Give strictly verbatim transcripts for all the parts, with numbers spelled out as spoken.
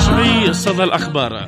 رجعي صدى الأخبار.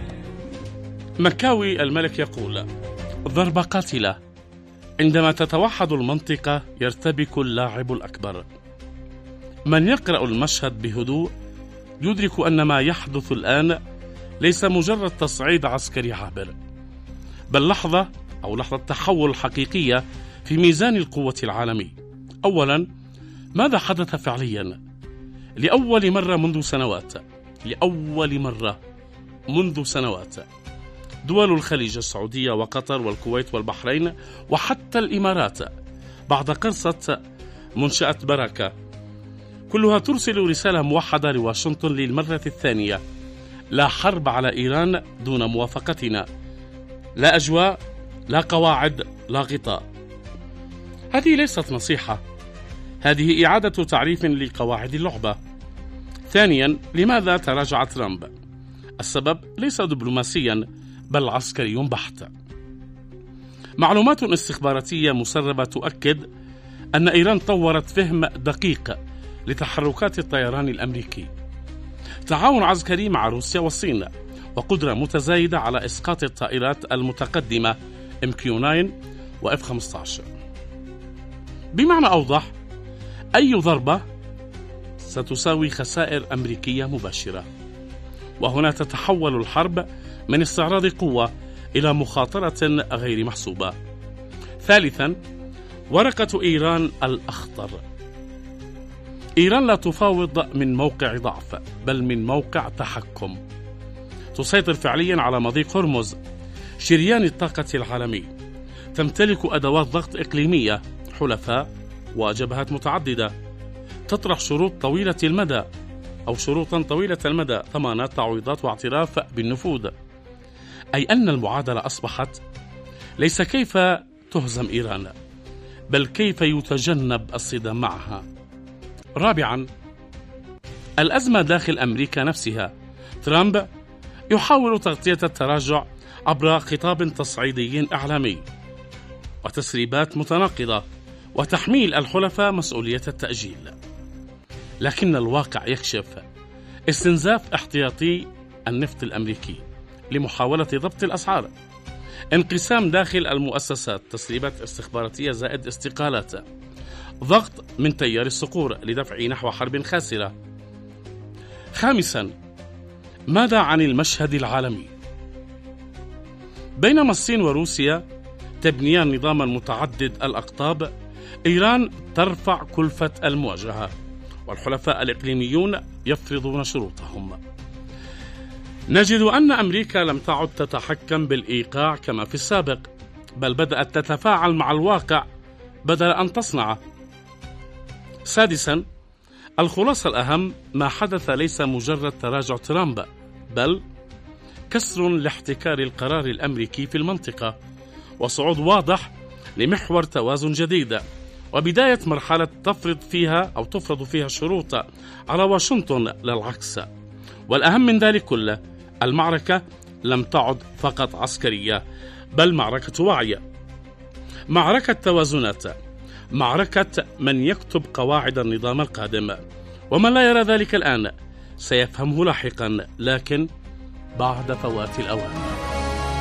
مكاوي الملك يقول: ضربة قاتلة، عندما تتوحد المنطقة يرتبك اللاعب الأكبر. من يقرأ المشهد بهدوء يدرك أن ما يحدث الآن ليس مجرد تصعيد عسكري عابر، بل لحظة أو لحظة تحول حقيقية في ميزان القوة العالمي. أولا، ماذا حدث فعليا؟ لأول مرة منذ سنوات لأول مرة منذ سنوات دول الخليج، السعودية وقطر والكويت والبحرين وحتى الإمارات، بعد قرصة منشأة بركة، كلها ترسل رسالة موحدة لواشنطن للمرة الثانية: لا حرب على إيران دون موافقتنا، لا أجواء، لا قواعد، لا غطاء. هذه ليست نصيحة، هذه إعادة تعريف لقواعد اللعبة. ثانيا، لماذا تراجع ترامب؟ السبب ليس دبلوماسيا بل عسكري بحت. معلومات استخباراتية مسربة تؤكد أن إيران طورت فهم دقيق لتحركات الطيران الأمريكي، تعاون عسكري مع روسيا والصين، وقدرة متزايدة على إسقاط الطائرات المتقدمة إم كيو تسعة و إف خمسة عشر. بمعنى أوضح، أي ضربة ستساوي خسائر أمريكية مباشرة، وهنا تتحول الحرب من استعراض قوة إلى مخاطرة غير محسوبة. ثالثا، ورقة إيران الأخطر. إيران لا تفاوض من موقع ضعف بل من موقع تحكم، تسيطر فعليا على مضيق هرمز، شريان الطاقة العالمي، تمتلك أدوات ضغط إقليمية، حلفاء وجبهات متعددة، تطرح شروط طويلة المدى أو شروطا طويلة المدى، ضمانات، تعويضات، واعتراف بالنفوذ. أي أن المعادلة أصبحت ليس كيف تهزم إيران بل كيف يتجنب الصدام معها. رابعا، الأزمة داخل أمريكا نفسها. ترامب يحاول تغطية التراجع عبر خطاب تصعيدي إعلامي وتسريبات متناقضة وتحميل الحلفاء مسؤولية التأجيل، لكن الواقع يكشف استنزاف احتياطي النفط الأمريكي لمحاولة ضبط الأسعار، انقسام داخل المؤسسات، تسريبات استخباراتية زائد استقالات، ضغط من تيار الصقور لدفع نحو حرب خاسرة. خامسا، ماذا عن المشهد العالمي؟ بينما الصين وروسيا تبنيان نظاما متعدد الأقطاب، إيران ترفع كلفة المواجهة، والحلفاء الإقليميون يفرضون شروطهم. نجد أن أمريكا لم تعد تتحكم بالإيقاع كما في السابق، بل بدأت تتفاعل مع الواقع بدل أن تصنعه. سادسا، الخلاصة الأهم، ما حدث ليس مجرد تراجع ترامب بل كسر لاحتكار القرار الأمريكي في المنطقة، وصعود واضح لمحور توازن جديد، وبداية مرحلة تفرض فيها أو تفرض فيها شروط على واشنطن لا العكس. والأهم من ذلك كله، المعركة لم تعد فقط عسكرية بل معركة وعي، معركة توازنات، معركة من يكتب قواعد النظام القادم. ومن لا يرى ذلك الآن سيفهمه لاحقا، لكن بعد فوات الأوان.